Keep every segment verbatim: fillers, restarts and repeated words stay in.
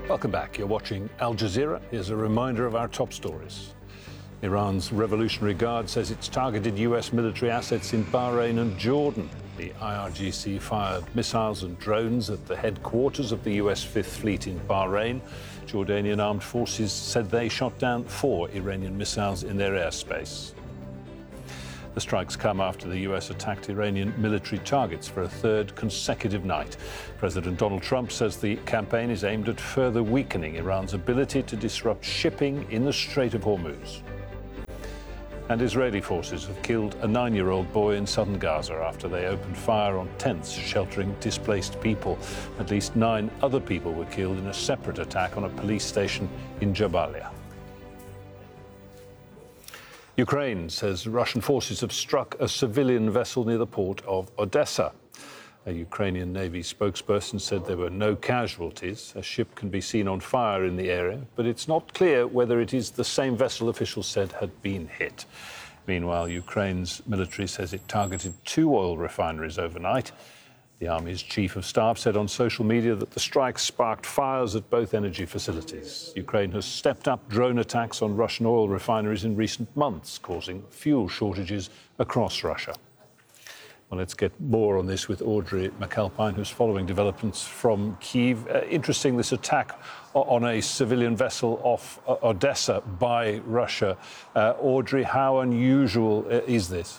Welcome back. You're watching Al Jazeera. Here's a reminder of our top stories. Iran's Revolutionary Guard says it's targeted U S military assets in Bahrain and Jordan. The I R G C fired missiles and drones at the headquarters of the U S Fifth Fleet in Bahrain. Jordanian armed forces said they shot down four Iranian missiles in their airspace. The strikes come after the U S attacked Iranian military targets for a third consecutive night. President Donald Trump says the campaign is aimed at further weakening Iran's ability to disrupt shipping in the Strait of Hormuz. And Israeli forces have killed a nine-year-old boy in southern Gaza after they opened fire on tents sheltering displaced people. At least nine other people were killed in a separate attack on a police station in Jabalia. Ukraine says Russian forces have struck a civilian vessel near the port of Odessa. A Ukrainian Navy spokesperson said there were no casualties. A ship can be seen on fire in the area, but it's not clear whether it is the same vessel officials said had been hit. Meanwhile, Ukraine's military says it targeted two oil refineries overnight. The Army's chief of staff said on social media that the strikes sparked fires at both energy facilities. Ukraine has stepped up drone attacks on Russian oil refineries in recent months, causing fuel shortages across Russia. Well, let's get more on this with Audrey McAlpine, who's following developments from Kyiv. Uh, interesting, this attack on a civilian vessel off uh, Odessa by Russia. Uh, Audrey, how unusual uh, is this?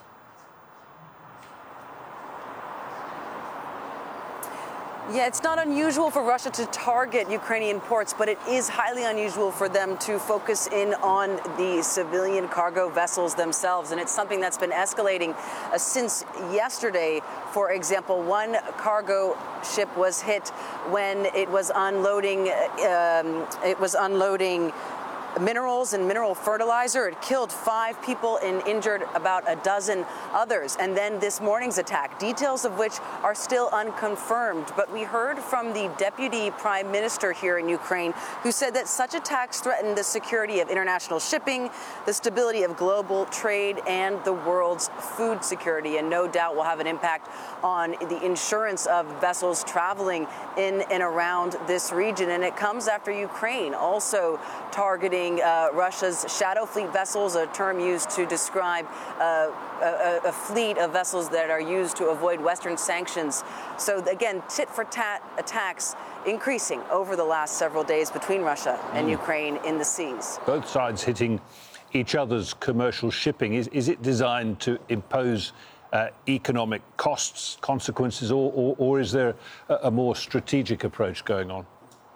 Yeah, it's not unusual for Russia to target Ukrainian ports, but it is highly unusual for them to focus in on the civilian cargo vessels themselves. And it's something that's been escalating uh, since yesterday. For example, one cargo ship was hit when it was unloading, um, it was unloading minerals and mineral fertilizer. It killed five people and injured about a dozen others. And then this morning's attack, details of which are still unconfirmed. But we heard from the deputy prime minister here in Ukraine, who said that such attacks threaten the security of international shipping, the stability of global trade, and the world's food security, and no doubt will have an impact on the insurance of vessels traveling in and around this region. And it comes after Ukraine also targeting Uh, Russia's shadow fleet vessels, a term used to describe uh, a, a fleet of vessels that are used to avoid Western sanctions. So again, tit-for-tat attacks increasing over the last several days between Russia and mm. Ukraine in the seas. Both sides hitting each other's commercial shipping. Is, is it designed to impose uh, economic costs, consequences, or, or, or is there a, a more strategic approach going on?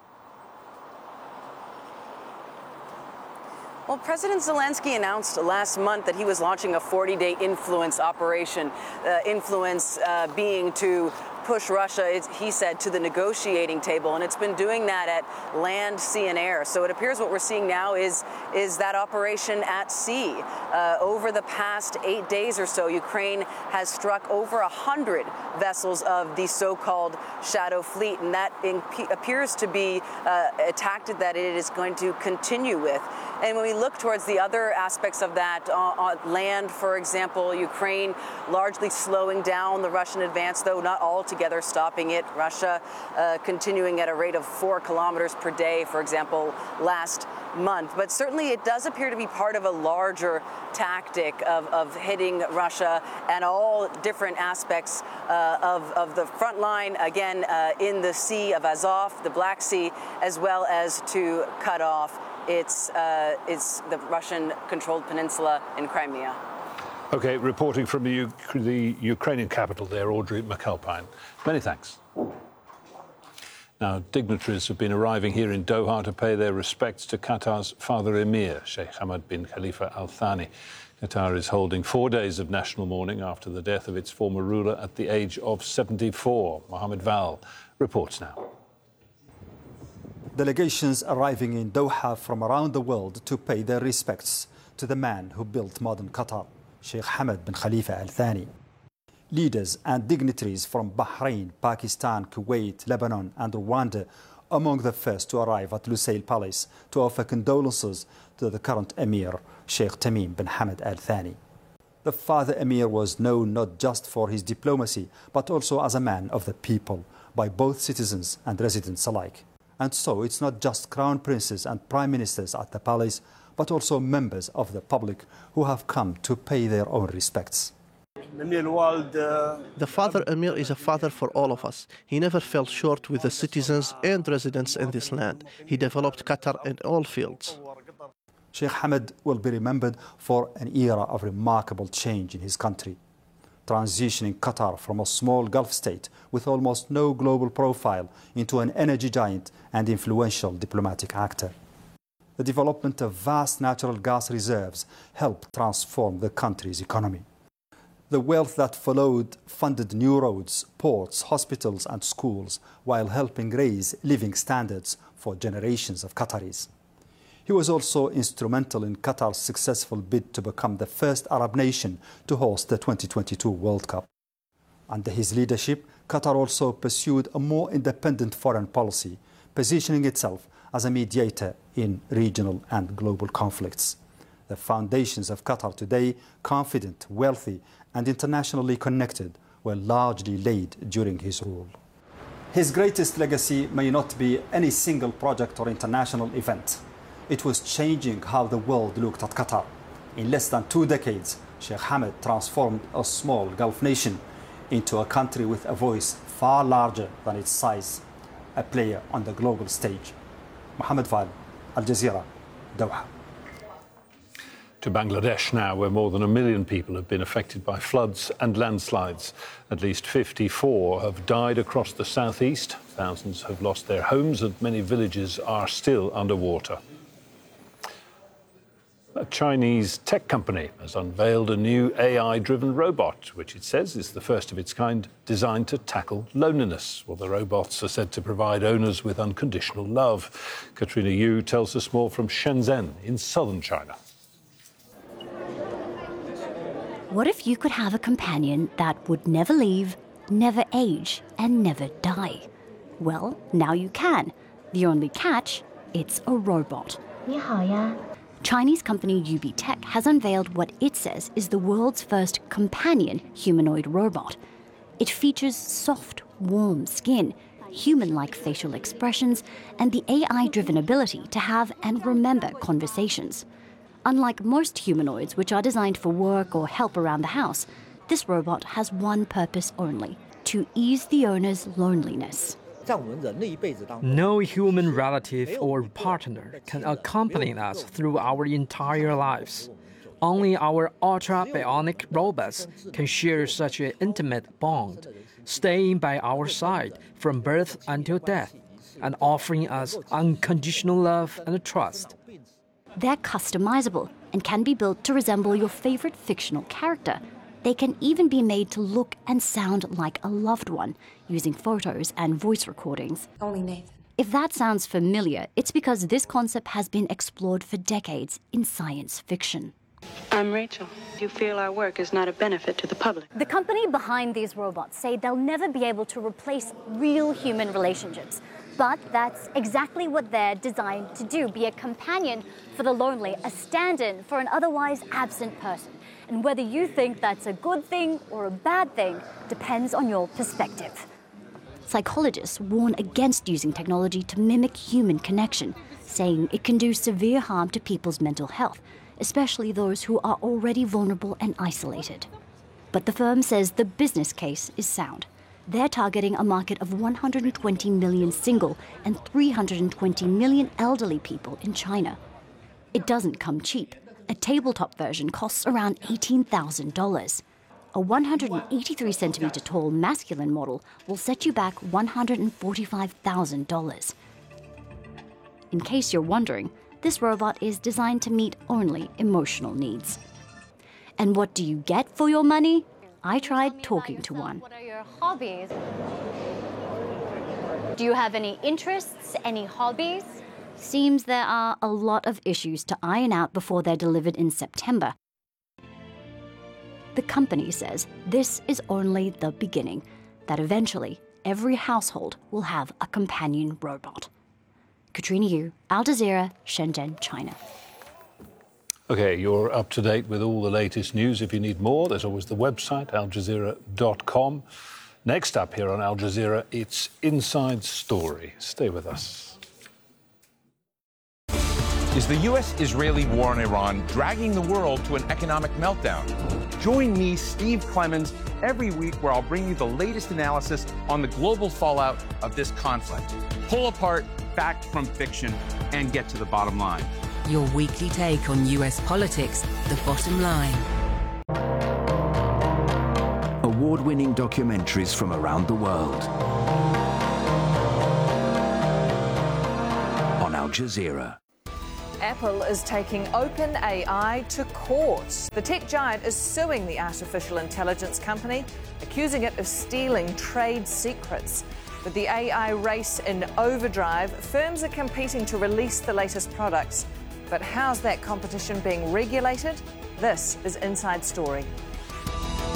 Well, President Zelensky announced last month that he was launching a forty-day influence operation, uh, influence uh, being to push Russia, it's, he said, to the negotiating table, and it's been doing that at land, sea, and air. So it appears what we're seeing now is is that operation at sea. Uh, over the past eight days or so, Ukraine has struck over a hundred vessels of the so-called shadow fleet, and that imp- appears to be uh, a tactic that it is going to continue with. And when we look towards the other aspects of that, on, on land, for example, Ukraine largely slowing down the Russian advance, though not altogether stopping it. Russia uh, continuing at a rate of four kilometers per day, for example, last month. But certainly it does appear to be part of a larger tactic of, of hitting Russia and all different aspects uh, of, of the front line, again, uh, in the Sea of Azov, the Black Sea, as well as to cut off It's, uh, it's the Russian-controlled peninsula in Crimea. OK, reporting from the, U- the Ukrainian capital there, Audrey McAlpine. Many thanks. Now, dignitaries have been arriving here in Doha to pay their respects to Qatar's father emir, Sheikh Hamad bin Khalifa Al Thani. Qatar is holding four days of national mourning after the death of its former ruler at the age of seventy-four. Mohammed Val reports now. Delegations arriving in Doha from around the world to pay their respects to the man who built modern Qatar, Sheikh Hamad bin Khalifa Al Thani. Leaders and dignitaries from Bahrain, Pakistan, Kuwait, Lebanon and Rwanda among the first to arrive at Lusail Palace to offer condolences to the current emir, Sheikh Tamim bin Hamad Al Thani. The father emir was known not just for his diplomacy, but also as a man of the people by both citizens and residents alike. And so it's not just crown princes and prime ministers at the palace, but also members of the public who have come to pay their own respects. The Father Emir is a father for all of us. He never fell short with the citizens and residents in this land. He developed Qatar in all fields. Sheikh Hamad will be remembered for an era of remarkable change in his country, transitioning Qatar from a small Gulf state with almost no global profile into an energy giant and influential diplomatic actor. The development of vast natural gas reserves helped transform the country's economy. The wealth that followed funded new roads, ports, hospitals and schools while helping raise living standards for generations of Qataris. He was also instrumental in Qatar's successful bid to become the first Arab nation to host the twenty twenty-two World Cup. Under his leadership, Qatar also pursued a more independent foreign policy, positioning itself as a mediator in regional and global conflicts. The foundations of Qatar today, confident, wealthy, and internationally connected, were largely laid during his rule. His greatest legacy may not be any single project or international event. It was changing how the world looked at Qatar. In less than two decades, Sheikh Hamad transformed a small Gulf nation into a country with a voice far larger than its size, a player on the global stage. Mohammed Fal, Al Jazeera, Doha. To Bangladesh now, where more than a million people have been affected by floods and landslides. At least fifty-four have died across the southeast. Thousands have lost their homes and many villages are still underwater. A Chinese tech company has unveiled a new A I-driven robot, which it says is the first of its kind, designed to tackle loneliness. Well, the robots are said to provide owners with unconditional love. Katrina Yu tells us more from Shenzhen in southern China. What if you could have a companion that would never leave, never age, and never die? Well, now you can. The only catch, it's a robot. 你好呀。 Chinese company U B Tech has unveiled what it says is the world's first companion humanoid robot. It features soft, warm skin, human-like facial expressions, and the A I-driven ability to have and remember conversations. Unlike most humanoids, which are designed for work or help around the house, this robot has one purpose only: to ease the owner's loneliness. No human relative or partner can accompany us through our entire lives. Only our ultra-bionic robots can share such an intimate bond, staying by our side from birth until death, and offering us unconditional love and trust. They're customizable and can be built to resemble your favorite fictional character. They can even be made to look and sound like a loved one, using photos and voice recordings. Only Nathan. If that sounds familiar, it's because this concept has been explored for decades in science fiction. I'm Rachel. You feel our work is not a benefit to the public. The company behind these robots say they'll never be able to replace real human relationships. But that's exactly what they're designed to do, be a companion for the lonely, a stand-in for an otherwise absent person. And whether you think that's a good thing or a bad thing depends on your perspective. Psychologists warn against using technology to mimic human connection, saying it can do severe harm to people's mental health, especially those who are already vulnerable and isolated. But the firm says the business case is sound. They're targeting a market of one hundred twenty million single and three hundred twenty million elderly people in China. It doesn't come cheap. A tabletop version costs around eighteen thousand dollars. A one hundred eighty-three centimeter tall masculine model will set you back one hundred forty-five thousand dollars. In case you're wondering, this robot is designed to meet only emotional needs. And what do you get for your money? I tried talking to one. What are your hobbies? Do you have any interests, any hobbies? Seems there are a lot of issues to iron out before they're delivered in September. The company says this is only the beginning, that eventually every household will have a companion robot. Katrina Yu, Al Jazeera, Shenzhen, China. OK, you're up to date with all the latest news. If you need more, there's always the website, al jazeera dot com. Next up here on Al Jazeera, it's Inside Story. Stay with us. Is the U S Israeli war on Iran dragging the world to an economic meltdown? Join me, Steve Clemens, every week where I'll bring you the latest analysis on the global fallout of this conflict. Pull apart fact from fiction and get to the bottom line. Your weekly take on U S politics, The Bottom Line. Award-winning documentaries from around the world. On Al Jazeera. Apple is taking OpenAI to court. The tech giant is suing the artificial intelligence company, accusing it of stealing trade secrets. With the A I race in overdrive, firms are competing to release the latest products. But how's that competition being regulated? This is Inside Story.